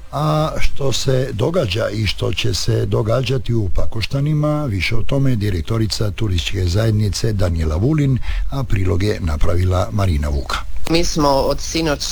A što se događa i što će se događati u Pakoštanima, više o tome direktorica turističke zajednice Danijela Vulin, a prilog je napravila Marina Vuka. Mi smo od sinoć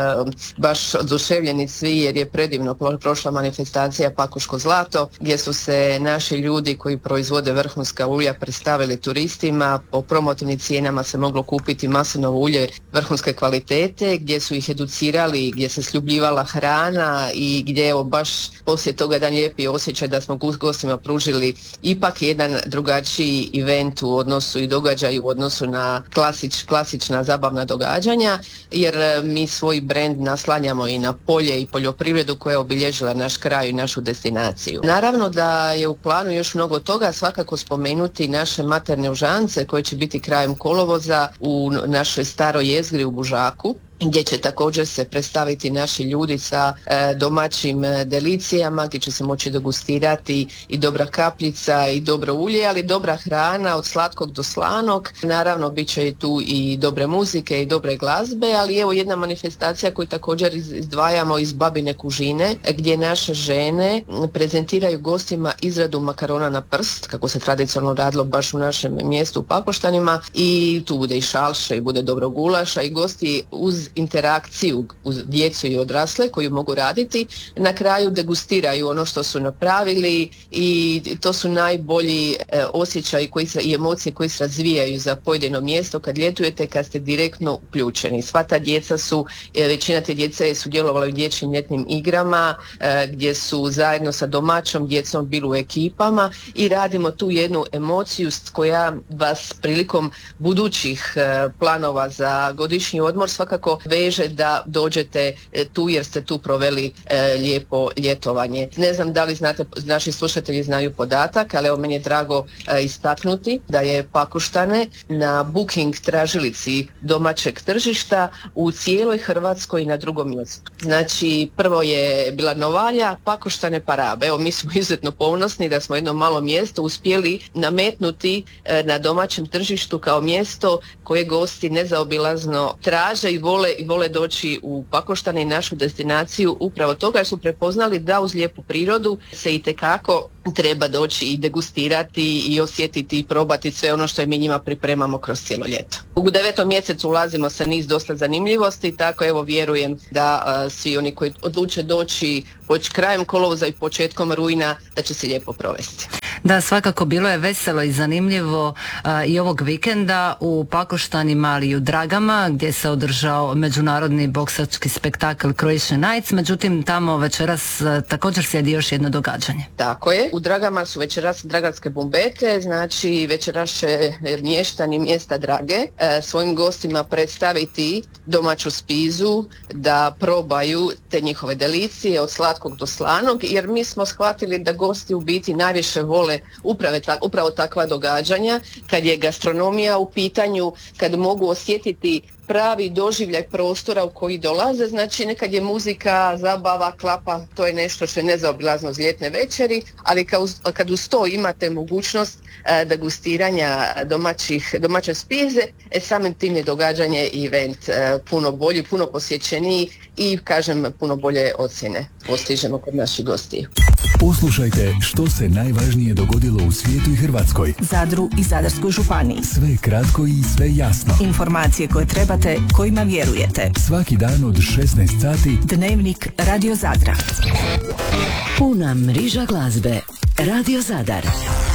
baš oduševljeni svi jer je predivno prošla manifestacija Pakoško zlato gdje su se naši ljudi koji proizvode vrhunska ulja predstavili turistima. Po promotivnim cijenama se moglo kupiti maslinovo ulje vrhunske kvalitete gdje su ih educirali, gdje se sljubljivala hrana i gdje evo baš poslije toga jedan lijepi osjećaj da smo gostima pružili ipak jedan drugačiji event u odnosu i događaj u odnosu na klasična zabavna događanja. Jer mi svoj brend naslanjamo i na polje i poljoprivredu koja je obilježila naš kraj i našu destinaciju. Naravno da je u planu još mnogo toga, svakako spomenuti naše materne užance koje će biti krajem kolovoza u našoj staroj jezgri u Bužaku, gdje će također se predstaviti naši ljudi sa domaćim delicijama, gdje će se moći degustirati i dobra kapljica i dobro ulje, ali dobra hrana od slatkog do slanog. Naravno bit će tu i dobre muzike i dobre glazbe, ali evo jedna manifestacija koju također izdvajamo iz Babine kužine, gdje naše žene prezentiraju gostima izradu makarona na prst, kako se tradicionalno radilo baš u našem mjestu u Pakoštanima, i tu bude i šalše i bude dobro gulaša i gosti uz interakciju uz djecu i odrasle koju mogu raditi, na kraju degustiraju ono što su napravili i to su najbolji osjećaji i emocije koji se razvijaju za pojedino mjesto kad ljetujete, kad ste direktno uključeni. Sva ta djeca većina te djece je sudjelovala u dječjim ljetnim igrama gdje su zajedno sa domaćom djecom bili u ekipama i radimo tu jednu emociju koja vas prilikom budućih planova za godišnji odmor svakako veže da dođete tu jer ste tu proveli lijepo ljetovanje. Ne znam da li znate, naši slušatelji znaju podatak, ali evo meni je drago istaknuti da je Pakoštane na booking tražilici domaćeg tržišta u cijeloj Hrvatskoj na drugom mjestu. Znači prvo je bila Novalja, Pakoštane pa Rab. Evo mi smo izuzetno ponosni da smo jedno malo mjesto uspjeli nametnuti na domaćem tržištu kao mjesto koje gosti nezaobilazno traže i vole doći u Pakoštane i našu destinaciju upravo toga jer su prepoznali da uz lijepu prirodu se itekako treba doći i degustirati i osjetiti i probati sve ono što mi njima pripremamo kroz cijelo ljeto. U 9. mjesecu ulazimo sa niz dosta zanimljivosti, tako evo vjerujem da svi oni koji odluče doći krajem kolovoza i početkom rujna da će se lijepo provesti. Da, svakako bilo je veselo i zanimljivo i ovog vikenda u Pakoštanima, ali i u Dragama gdje se održao međunarodni boksački spektakl Croatian Nights, međutim tamo večeras također slijedi još jedno događanje. Tako je, u Dragama su večeras dragarske bumbete, znači večeras će mještani mjesta Drage svojim gostima predstaviti domaću spizu, da probaju te njihove delicije od slatkog do slanog, jer mi smo shvatili da gosti u biti najviše vole upravo takva događanja, kad je gastronomija u pitanju, kad mogu osjetiti pravi doživljaj prostora u koji dolaze, znači nekad je muzika, zabava, klapa, to je nešto što je nezaobilazno uz ljetne večeri, ali kad uz to imate mogućnost degustiranja domaće spize, samim tim je događanje i event puno bolji, puno posjećeniji i kažem puno bolje ocjene postižemo kod naših gostiju. Poslušajte što se najvažnije dogodilo u svijetu i Hrvatskoj, Zadru i Zadarskoj županiji. Sve kratko i sve jasno. Informacije koje trebate, kojima vjerujete. Svaki dan od 16 sati. Dnevnik Radio Zadra. Puna mriža glazbe. Radio Zadar.